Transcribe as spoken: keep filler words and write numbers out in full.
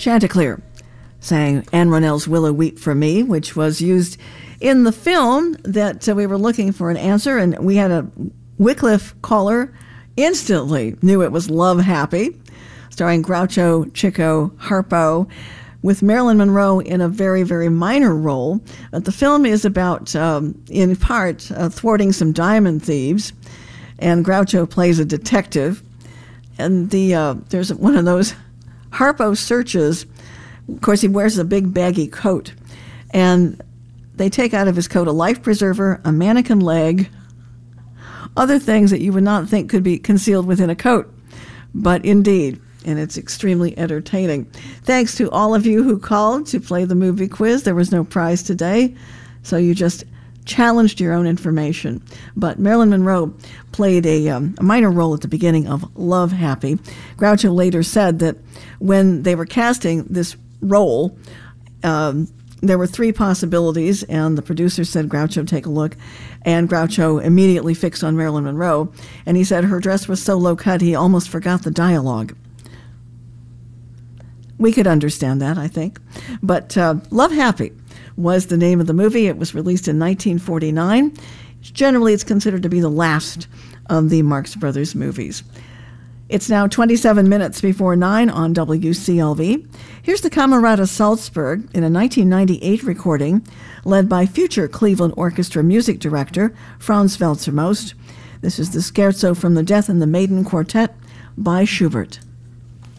Chanticleer sang Anne Ronell's Willow Weep for Me, which was used in the film that uh, we were looking for an answer, and we had a Wycliffe caller instantly knew it was Love Happy, starring Groucho, Chico, Harpo, with Marilyn Monroe in a very, very minor role. But the film is about, um, in part, uh, thwarting some diamond thieves, and Groucho plays a detective. And the uh, there's one of those Harpo searches. Of course, he wears a big baggy coat, and they take out of his coat a life preserver, a mannequin leg, other things that you would not think could be concealed within a coat, but indeed, and it's extremely entertaining. Thanks to all of you who called to play the movie quiz. There was no prize today, so you just challenged your own information. But Marilyn Monroe played a, um, a minor role at the beginning of Love Happy. Groucho later said that when they were casting this role, um, there were three possibilities, and the producer said, Groucho, take a look. And Groucho immediately fixed on Marilyn Monroe, and he said her dress was so low-cut he almost forgot the dialogue. We could understand that, I think. But uh, Love Happy was the name of the movie. It was released in nineteen forty-nine. Generally, it's considered to be the last of the Marx Brothers movies. It's now twenty-seven minutes before nine on W C L V. Here's the Camerata Salzburg in a nineteen ninety-eight recording led by future Cleveland Orchestra music director Franz Welser-Most. This is the Scherzo from the Death and the Maiden Quartet by Schubert.